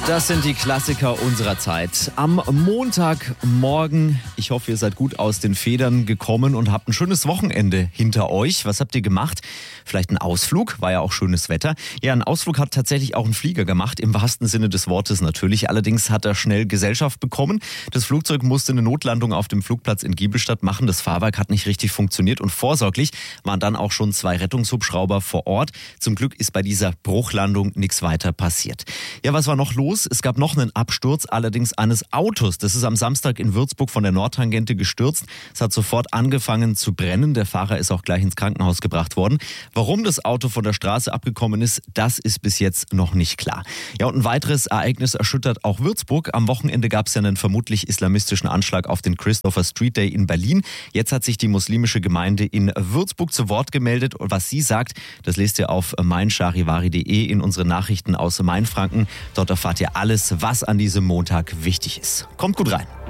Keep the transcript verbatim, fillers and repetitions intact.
Das sind die Klassiker unserer Zeit. Am Montagmorgen, ich hoffe, ihr seid gut aus den Federn gekommen und habt ein schönes Wochenende hinter euch. Was habt ihr gemacht? Vielleicht ein Ausflug, war ja auch schönes Wetter. Ja, ein Ausflug hat tatsächlich auch ein Flieger gemacht, im wahrsten Sinne des Wortes natürlich. Allerdings hat er schnell Gesellschaft bekommen. Das Flugzeug musste eine Notlandung auf dem Flugplatz in Giebelstadt machen. Das Fahrwerk hat nicht richtig funktioniert und vorsorglich waren dann auch schon zwei Rettungshubschrauber vor Ort. Zum Glück ist bei dieser Bruchlandung nichts weiter passiert. Ja, was war noch los? Es gab noch einen Absturz, allerdings eines Autos. Das ist am Samstag in Würzburg von der Nordtangente gestürzt. Es hat sofort angefangen zu brennen. Der Fahrer ist auch gleich ins Krankenhaus gebracht worden. Warum das Auto von der Straße abgekommen ist, das ist bis jetzt noch nicht klar. Ja, und ein weiteres Ereignis erschüttert auch Würzburg. Am Wochenende gab es ja einen vermutlich islamistischen Anschlag auf den Christopher Street Day in Berlin. Jetzt hat sich die muslimische Gemeinde in Würzburg zu Wort gemeldet. Und was sie sagt, das lest ihr auf mein charivari punkt de in unseren Nachrichten aus Mainfranken. Dort erfahrt ihr alles, was an diesem Montag wichtig ist. Kommt gut rein.